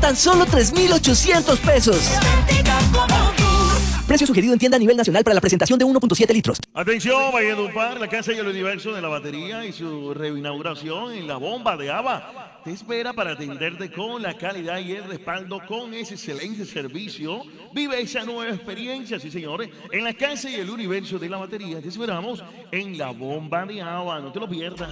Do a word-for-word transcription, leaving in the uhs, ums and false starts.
tan solo tres mil ochocientos pesos. Precio sugerido en tienda a nivel nacional para la presentación de uno punto siete litros. Atención, Valledupar, la casa y el universo de la batería y su reinauguración en la bomba de Ava te espera para atenderte con la calidad y el respaldo con ese excelente servicio. Vive esa nueva experiencia, sí señores, en la casa y el universo de la batería. Te esperamos en la bomba de Ava, no te lo pierdas.